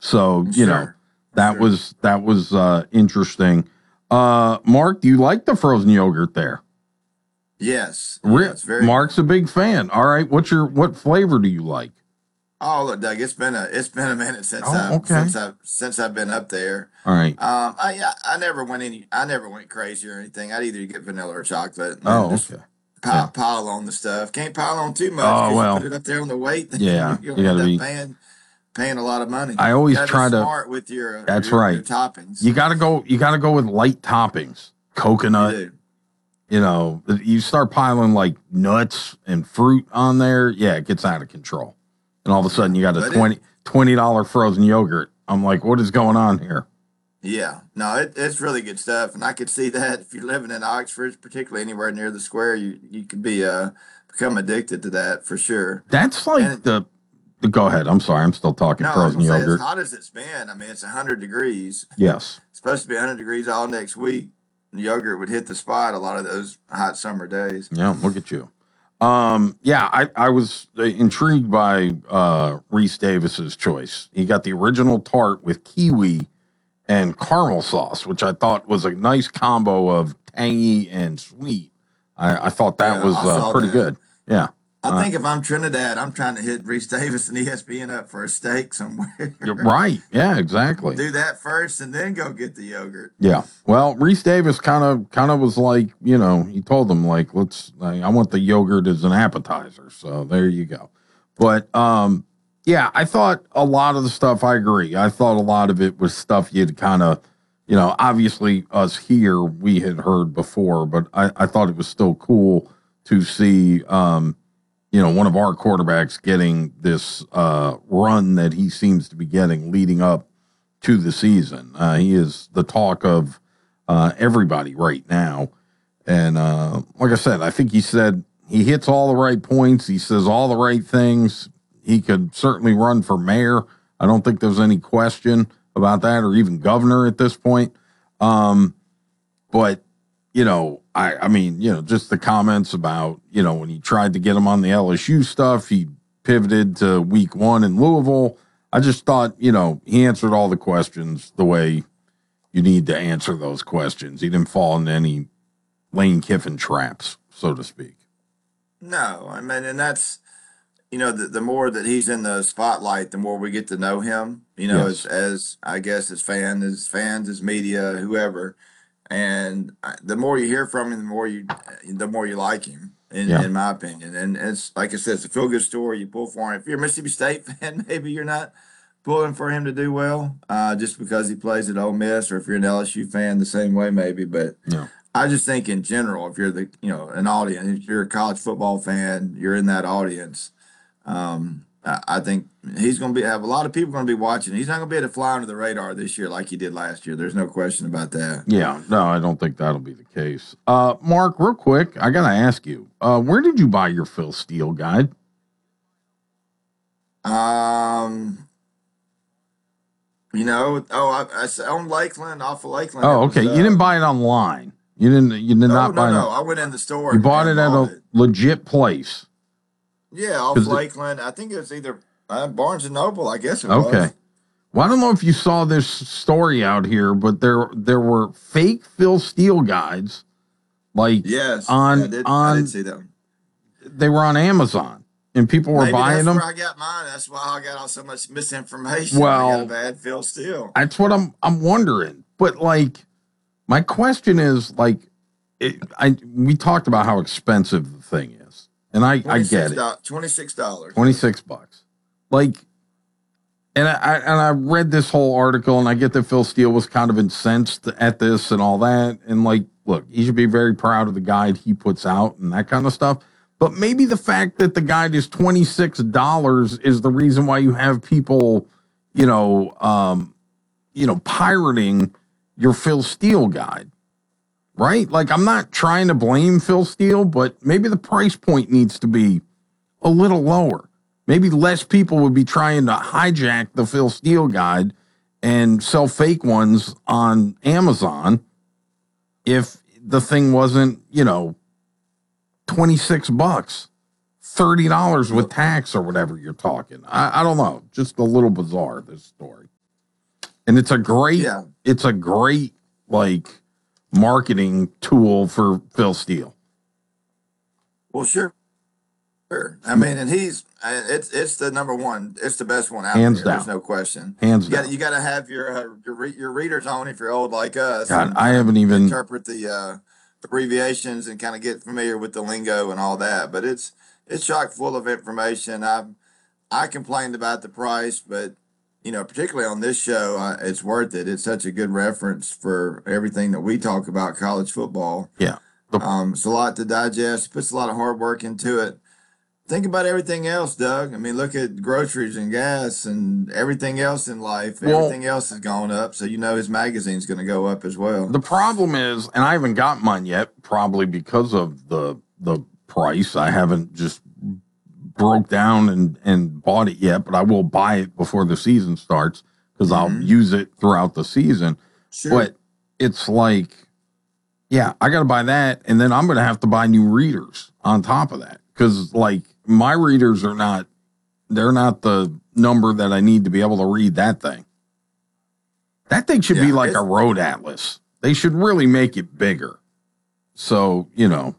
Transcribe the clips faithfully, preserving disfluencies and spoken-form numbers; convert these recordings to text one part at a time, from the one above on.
So, you Sure. know, that Sure. was that was uh, interesting. Uh, Mark, do you like the frozen yogurt there? Yes. Re- Yeah, it's very Mark's a big fan. All right, what's your what flavor do you like? Oh, look, Doug, it's been a it's been a minute since Oh, I've okay. since I've since I've been up there. All right. Um, I yeah, I never went any I never went crazy or anything. I'd either get vanilla or chocolate and Oh, then just okay. pile, Yeah. pile on the stuff. Can't pile on too much Oh, because you well. put it up there on the weight, then Yeah, you're you gonna got to end up be. paying paying a lot of money. I You always gotta be try to. smart with your That's your, your right. toppings. You got to go. You got to go with light toppings. You Coconut. do. You know, you start piling like nuts and fruit on there. Yeah, it gets out of control. And all of a sudden, you got a But twenty it, twenty dollar frozen yogurt. I'm like, what is going on here? yeah, no, it, it's really good stuff, and I could see that if you're living in Oxford, particularly anywhere near the square, you you could be uh become addicted to that for sure. That's like And the. Go ahead. I'm sorry. I'm still talking no, I was frozen gonna say, as yogurt. hot as it's been, I mean, it's one hundred degrees. Yes. It's supposed to be one hundred degrees all next week. The yogurt would hit the spot a lot of those hot summer days. Yeah. Look at you. Um, yeah, I, I was intrigued by uh, Reese Davis's choice. He got the original tart with kiwi and caramel sauce, which I thought was a nice combo of tangy and sweet. I, I thought that Yeah, was I uh, saw pretty that. good. Yeah. I Uh, think if I'm Trinidad, I'm trying to hit Reese Davis and E S P N up for a steak somewhere. you're right. Yeah, exactly. Do that first and then go get the yogurt. Yeah. Well, Reese Davis kind of kind of was like, you know, he told them like, let's. I I want the yogurt as an appetizer. So there you go. But um, yeah, I thought a lot of the stuff. I agree. I thought a lot of it was stuff you'd kind of, you know, obviously us here we had heard before, but I, I thought it was still cool to see, um, you know, one of our quarterbacks getting this uh, run that he seems to be getting leading up to the season. Uh, he is the talk of uh, everybody right now. And uh, like I said, I think he said he hits all the right points. He says all the right things. He could certainly run for mayor. I don't think there's any question about that, or even governor at this point. Um, but, you know, I, I mean, you know, just the comments about, you know, when he tried to get him on the L S U stuff, he pivoted to week one in Louisville. I just thought, you know, he answered all the questions the way you need to answer those questions. He didn't fall into any Lane Kiffin traps, so to speak. No, I mean, and that's, you know, the, the more that he's in the spotlight, the more we get to know him, you know, Yes. as, as I guess, as fans, as fans, as media, whoever. And I- the more you hear from him, the more you, the more you like him, in, Yeah. in my opinion. And it's, like I said, it's a feel good story. You pull for him. If you're a Mississippi State fan, maybe you're not pulling for him to do well, uh, just because he plays at Ole Miss, or if you're an L S U fan, the same way maybe. But Yeah. I just think in general, if you're the, you know, an audience, if you're a college football fan, you're in that audience. Um, I, I think he's going to be have a lot of people going to be watching. He's not going to be able to fly under the radar this year like he did last year. There's no question about that. Yeah. No, I don't think that'll be the case. Uh, Mark, real quick, I got to ask you, uh, where did you buy your Phil Steele guide? Um, you know, oh, I, I s- on Lakeland, off of Lakeland. Oh, it was, okay. You uh, didn't buy it online. You didn't. You did Oh not no, buy no, it. I went in the store. You and- bought and it at bought a it. legit place. Yeah, off 'Cause it- Lakeland. I think it was either uh, Barnes and Noble. I guess it Okay. was. Well, I don't know if you saw this story out here, but there there were fake Phil Steele guides, like Yes, on yeah, I did. I on did see them. they were on Amazon, and people were Maybe buying that's them. where I got mine. That's why I got all so much misinformation. Well- I got a bad Phil Steele. That's what I'm I'm wondering. But like, my question is like, it, I we talked about how expensive the thing is, and I I get it. Twenty-six dollars. twenty six bucks, like. And I, I and I read this whole article, and I get that Phil Steele was kind of incensed at this and all that. And like, look, he should be very proud of the guide he puts out and that kind of stuff. But maybe the fact that the guide is twenty six dollars is the reason why you have people, you know, um, you know, pirating your Phil Steele guide, right? Like, I'm not trying to blame Phil Steele, but maybe the price point needs to be a little lower. Maybe less people would be trying to hijack the Phil Steele guide and sell fake ones on Amazon if the thing wasn't, you know, twenty-six bucks, thirty dollars with tax or whatever you're talking. I, I don't know. Just a little bizarre, this story. And it's a great, Yeah. it's a great like marketing tool for Phil Steele. Well, sure. Sure. I mean, and he's uh, it's it's the number one. It's the best one out Hands there. down. There's no question. Hands You got down. you got to have your uh, your re- your readers on if you're old like us. God, and I kind of haven't even- interpret the uh, abbreviations and kind of get familiar with the lingo and all that. But it's it's chock full of information. I I complained about the price, but you know, particularly on this show, I, it's worth it. It's such a good reference for everything that we talk about college football. Yeah. The- Um, it's a lot to digest. Puts a lot of hard work into it. Think about everything else, Doug. I mean, look at groceries and gas and everything else in life. Well- everything else has gone up, so you know his magazine's going to go up as well. The problem is, and I haven't got mine yet, probably because of the the price. I haven't just broke down and, and bought it yet, but I will buy it before the season starts because I'll Mhm. use it throughout the season. Sure. But it's like, yeah, I got to buy that, and then I'm going to have to buy new readers on top of that because, like, my readers are not, they're not the number that I need to be able to read that thing. That thing should be Yeah, like a it's- road atlas. They should really make it bigger. So, you know,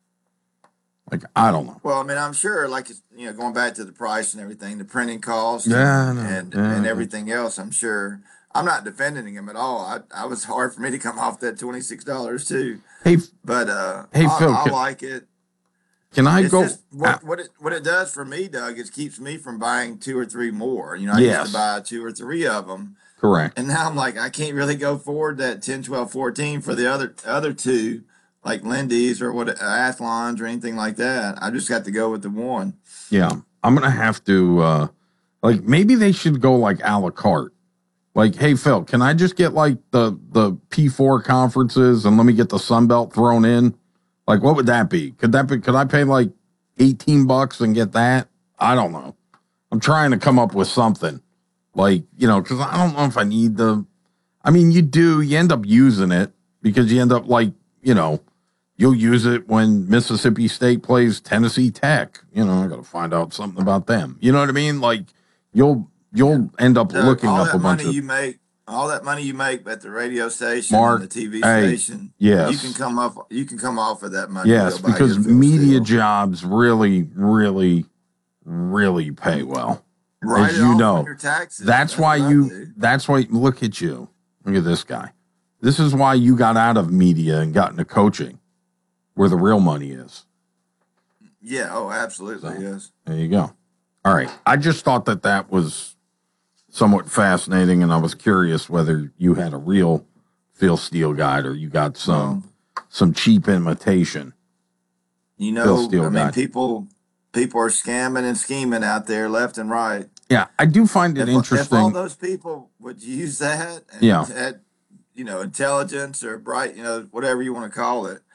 like, I don't know. Well, I mean, I'm sure, like, you know, going back to the price and everything, the printing cost Yeah, I and, know. and, Yeah, and yeah. everything else, I'm sure. I'm not defending him at all. I, I was hard for me to come off that twenty-six dollars too. Hey, But uh, Hey, I, Phil, I can- like it. can I It's go? just what, what it what it does for me, Doug, is keeps me from buying two or three more. You know, I Yes. used to buy two or three of them, Correct. and now I'm like, I can't really go forward that ten, twelve, fourteen for the other other two, like Lindy's or what Athlons or anything like that. I just got to go with the one. Yeah. I'm going to have to, uh, like, maybe they should go like a la carte. Like, hey, Phil, can I just get like the, the P four conferences and let me get the Sun Belt thrown in? Like, what would that be? Could that be, could I pay like eighteen bucks and get that? I don't know. I'm trying to come up with something like, you know, cause I don't know if I need the, I mean, you do, you end up using it because you end up like, you know, you'll use it when Mississippi State plays Tennessee Tech. You know, I got to find out something about them. You know what I mean? Like you'll, you'll end up Doug, looking all up that a bunch money of, you make, all that money you make at the radio station Mark, and the T V hey, station, yes. you can come off. You can come off of that money. yes, to go buy because your Phil media Steele. jobs really, really, really pay well. Write as it you off know. on your taxes. That's why what I you, do. that's why, look at you. Look at this guy. This is why you got out of media and got into coaching where the real money is. Yeah. Oh, absolutely. So. Yes. There you go. All right. I just thought that that was somewhat fascinating, and I was curious whether you had a real Phil Steele guide or you got some Um, some cheap imitation. You Phil know, Steele I mean, guy. people people are scamming and scheming out there left and right. Yeah, I do find it If, if all interesting. those people would use that, and Yeah. that, you know, intelligence or bright, you know, whatever you want to call it,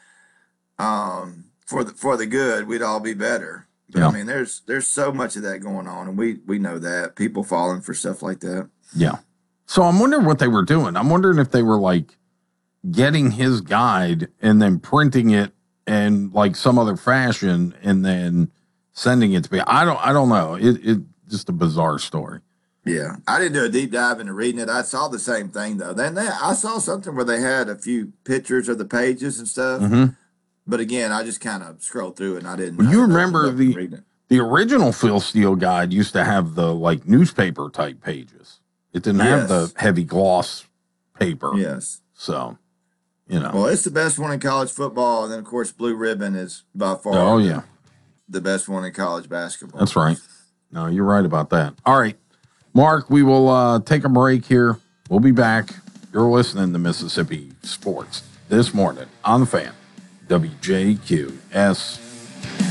um, for the for the good, we'd all be better. But Yeah. I mean, there's there's so much of that going on, and we we know that people falling for stuff like that. Yeah. So I'm wondering what they were doing. I'm wondering if they were like getting his guide and then printing it in like some other fashion and then sending it to me. I don't I don't know. It it just a bizarre story. Yeah, I didn't do a deep dive into reading it. I saw the same thing though. Then they, I saw something where they had a few pictures of the pages and stuff. Mhm. But again, I just kind of scrolled through it and I didn't. Well, I you didn't remember look and the- read it. The original Phil Steele guide used to have the like newspaper type pages. It didn't have the Yes. heavy gloss paper. Yes. So, you know. Well, it's the best one in college football, and then of course, Blue Ribbon is by far. Oh yeah. the best one in college basketball. That's right. No, you're right about that. All right. Mark, we will uh, take a break here. We'll be back. You're listening to Mississippi Sports this morning on the Fan, W J Q S